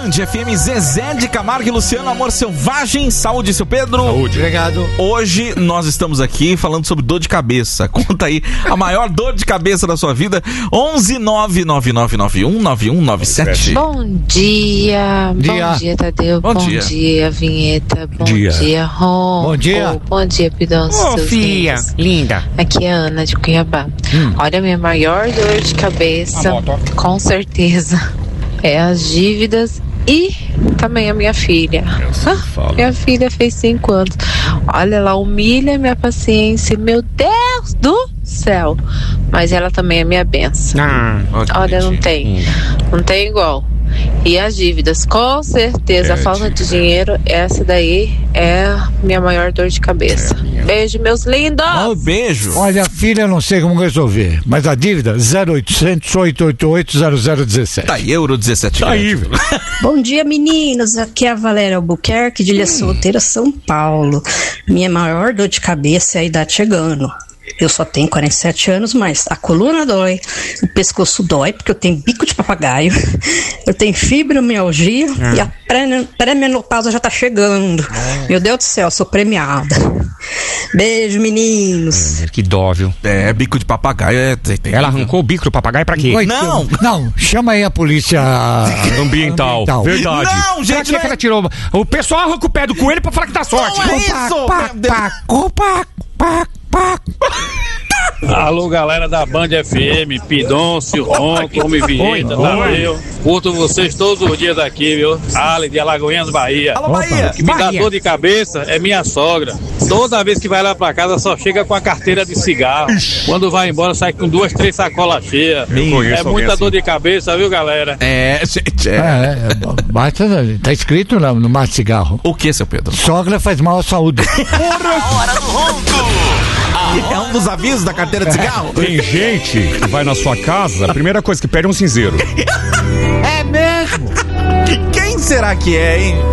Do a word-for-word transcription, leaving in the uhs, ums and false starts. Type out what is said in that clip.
Band F M, Zezé de Camargo e Luciano, Amor Selvagem. Saúde, seu Pedro. Saúde. Obrigado. Hoje nós estamos aqui falando sobre dor de cabeça. Conta aí a maior dor de cabeça da sua vida. onze nove nove nove nove um nove um nove sete. Bom dia. dia. Bom dia, Tadeu. Bom Bom, dia. dia, Vinheta. Bom Dia. dia, Ron. Bom dia. Oh, bom dia, Pidoncio. Ô, filha, linda. Aqui é a Ana de Cuiabá. Hum. Olha, a minha maior dor de cabeça, com certeza, é as dívidas e também a minha filha. Ah, minha filha fez cinco anos. Olha, ela humilha minha paciência, meu Deus do céu. Mas ela também é minha benção. Ah, Olha, não tem, não tem igual. E as dívidas, com certeza, a falta de dinheiro, essa daí é a minha maior dor de cabeça. Beijo, meus lindos! Um beijo. Olha, a filha não sei como resolver, mas a dívida zero oitocentos, oito oito oito, zero zero um sete. Tá aí, Euro dezessete. Tá aí, velho. Bom dia, meninos. Aqui é a Valéria Albuquerque, de Ilha Solteira, São Paulo. Minha maior dor de cabeça é a idade chegando. Eu só tenho quarenta e sete anos, mas a coluna dói, o pescoço dói, porque eu tenho bico de papagaio, eu tenho fibromialgia Ah. e a pré- pré-menopausa já tá chegando. Meu Deus do céu, sou premiada. Beijo, meninos. que dó, viu? É, bico de papagaio. É, tem, tem- Ela arrancou o bico do papagaio pra quê? Oi, Não. Não, chama aí a polícia Ambiental. ambiental. Verdade. Não, Pra gente, que não que é- ela tirou? O pessoal arranca o pé do coelho pra falar que dá sorte. Não é isso, Pá, meu Deus. pá, pá, pá, pá. Alô, galera da Band F M, Pidoncio, Ronco, Homem Vinheta, Oi, Tadeu. Curto vocês todos os dias aqui, viu? Ale de Alagoinhas, Bahia. Alô, Bahia. O que me dá Bahia. dor de cabeça é minha sogra. Toda vez que vai lá pra casa só chega com a carteira de cigarro. Quando vai embora sai com duas, três sacolas cheias. conheço É alguém muita assim. dor de cabeça, viu, galera? É, gente, É, é. é, basta, tá escrito no, no mato de cigarro. O que, seu Pedro? Sogra faz mal à saúde. É um dos avisos da carteira de cigarro? Tem gente que vai na sua casa, a primeira coisa que pede é um cinzeiro. É mesmo? Quem será que é, hein?